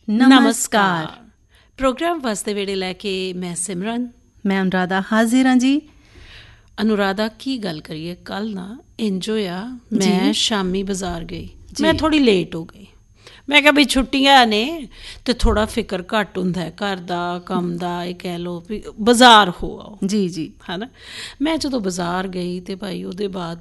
ਨਮਸਕਾਰ। ਪ੍ਰੋਗਰਾਮ ਵਾਸਤੇ ਵੇੜੇ ਲੈ ਕੇ ਮੈਂ ਸਿਮਰਨ, ਮੈਂ ਅਨੁਰਾਧਾ ਹਾਜ਼ਰ ਹਾਂ ਜੀ। ਅਨੁਰਾਧਾ, ਕੀ ਗੱਲ ਕਰੀਏ, ਕੱਲ੍ਹ ਨਾ ਇੰਝ ਹੋਇਆ, ਮੈਂ ਸ਼ਾਮੀ ਬਾਜ਼ਾਰ ਗਈ, ਮੈਂ ਥੋੜ੍ਹੀ ਲੇਟ ਹੋ ਗਈ। ਮੈਂ ਕਿਹਾ ਬਈ ਛੁੱਟੀਆਂ ਨੇ ਅਤੇ ਥੋੜ੍ਹਾ ਫਿਕਰ ਘੱਟ ਹੁੰਦਾ ਹੈ ਘਰ ਦਾ, ਕੰਮ ਦਾ, ਇਹ ਕਹਿ ਲਓ ਵੀ ਬਾਜ਼ਾਰ ਹੋ ਆਓ। ਜੀ ਜੀ। ਹੈ ਨਾ, ਮੈਂ ਜਦੋਂ ਬਾਜ਼ਾਰ ਗਈ ਅਤੇ ਭਾਈ ਉਹਦੇ ਬਾਅਦ